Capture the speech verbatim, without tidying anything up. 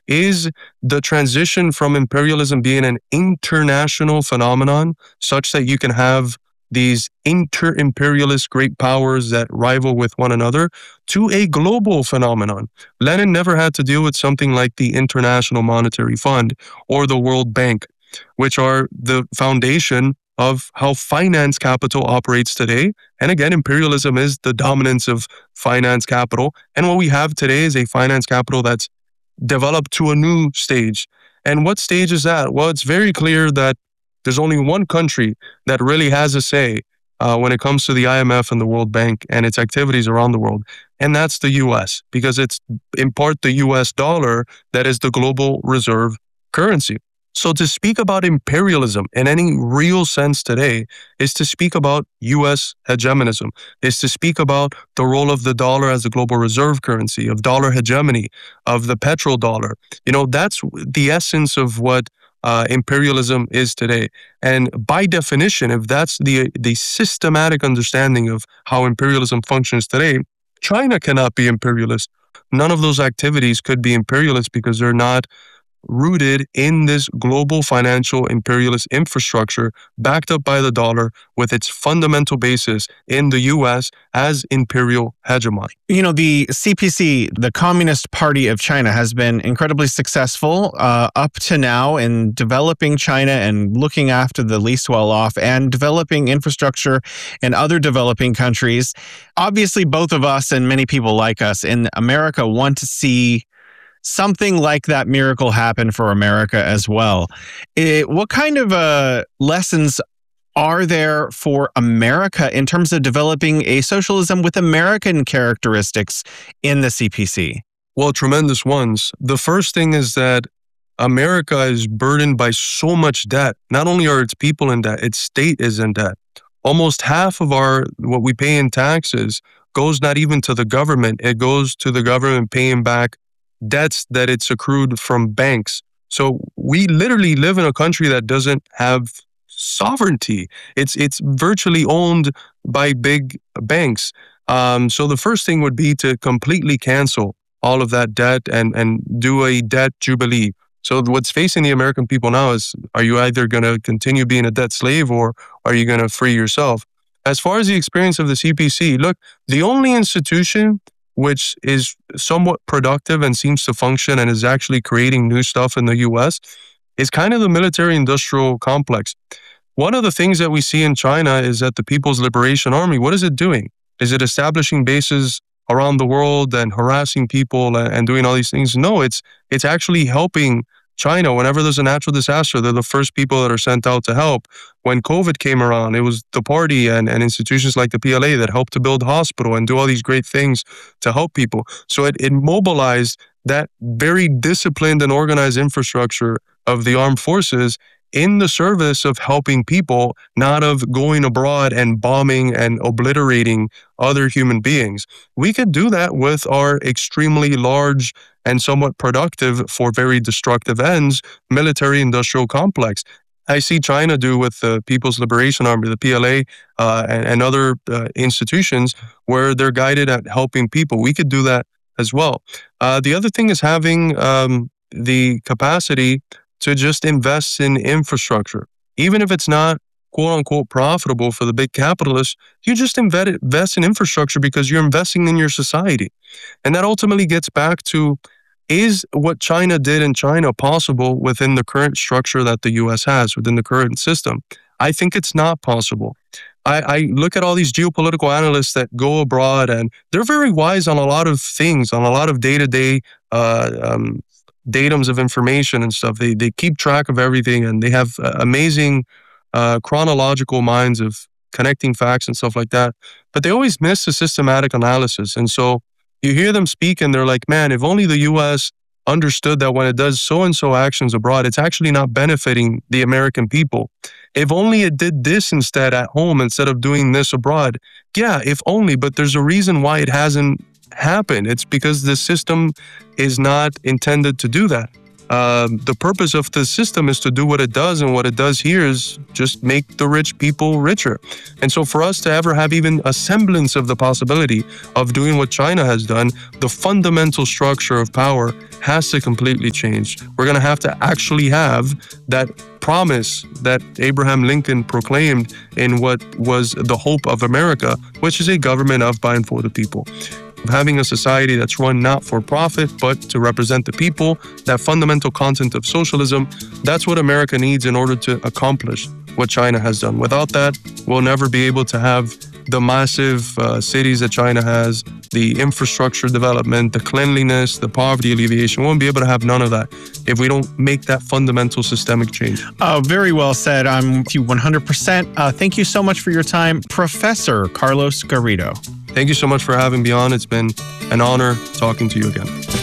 is the transition from imperialism being an international phenomenon, such that you can have these inter-imperialist great powers that rival with one another, to a global phenomenon. Lenin never had to deal with something like the International Monetary Fund or the World Bank, which are the foundation of how finance capital operates today. And again, imperialism is the dominance of finance capital. And what we have today is a finance capital that's developed to a new stage. And what stage is that? Well, it's very clear that there's only one country that really has a say uh, when it comes to the I M F and the World Bank and its activities around the world. And that's the U S, because it's in part the U S dollar that is the global reserve currency. So to speak about imperialism in any real sense today is to speak about U S hegemonism, is to speak about the role of the dollar as a global reserve currency, of dollar hegemony, of the petrodollar. You know, that's the essence of what uh, imperialism is today. And by definition, if that's the the systematic understanding of how imperialism functions today, China cannot be imperialist. None of those activities could be imperialist because they're not rooted in this global financial imperialist infrastructure backed up by the dollar with its fundamental basis in the U S as imperial hegemon. You know, the C P C, the Communist Party of China, has been incredibly successful uh, up to now in developing China and looking after the least well-off and developing infrastructure in other developing countries. Obviously, both of us and many people like us in America want to see something like that miracle happen for America as well. It, what kind of uh, lessons are there for America in terms of developing a socialism with American characteristics in the C P C? Well, tremendous ones. The first thing is that America is burdened by so much debt. Not only are its people in debt, its state is in debt. Almost half of our what we pay in taxes goes not even to the government. It goes to the government paying back debts that it's accrued from banks. So we literally live in a country that doesn't have sovereignty. It's it's virtually owned by big banks. Um, so the first thing would be to completely cancel all of that debt and, and do a debt jubilee. So what's facing the American people now is, are you either going to continue being a debt slave or are you going to free yourself? As far as the experience of the C P C, look, the only institution which is somewhat productive and seems to function and is actually creating new stuff in the U S, is kind of the military-industrial complex. One of the things that we see in China is that the People's Liberation Army, what is it doing? Is it establishing bases around the world and harassing people and doing all these things? No, it's it's actually helping China. Whenever there's a natural disaster, they're the first people that are sent out to help. When COVID came around, it was the party and, and institutions like the P L A that helped to build hospital and do all these great things to help people. So it, it mobilized that very disciplined and organized infrastructure of the armed forces in the service of helping people, not of going abroad and bombing and obliterating other human beings. We could do that with our extremely large and somewhat productive for very destructive ends military-industrial complex. I see China do with the People's Liberation Army, the P L A, uh, and, and other uh, institutions where they're guided at helping people. We could do that as well. Uh, the other thing is having um, the capacity to just invest in infrastructure. Even if it's not quote unquote profitable for the big capitalists, you just invest in infrastructure because you're investing in your society. And that ultimately gets back to, is what China did in China possible within the current structure that the U S has, within the current system? I think it's not possible. I, I look at all these geopolitical analysts that go abroad and they're very wise on a lot of things, on a lot of day-to-day uh, um, datums of information and stuff. They they keep track of everything and they have uh, amazing uh, chronological minds of connecting facts and stuff like that. But they always miss the systematic analysis. And so you hear them speak and they're like, man, if only the U S understood that when it does so-and-so actions abroad, it's actually not benefiting the American people. If only it did this instead at home instead of doing this abroad. Yeah, if only, but there's a reason why it hasn't happened. It's because the system is not intended to do that. Um, the purpose of the system is to do what it does, and what it does here is just make the rich people richer. And so for us to ever have even a semblance of the possibility of doing what China has done, the fundamental structure of power has to completely change. We're going to have to actually have that promise that Abraham Lincoln proclaimed in what was the hope of America, which is a government of, by, and for the people. Having a society that's run not for profit, but to represent the people, that fundamental content of socialism, that's what America needs in order to accomplish what China has done. Without that, we'll never be able to have the massive uh, cities that China has, the infrastructure development, the cleanliness, the poverty alleviation. We won't be able to have none of that if we don't make that fundamental systemic change. Oh, very well said. I'm with you one hundred percent. Uh, thank you so much for your time, Professor Carlos Garrido. Thank you so much for having me on. It's been an honor talking to you again.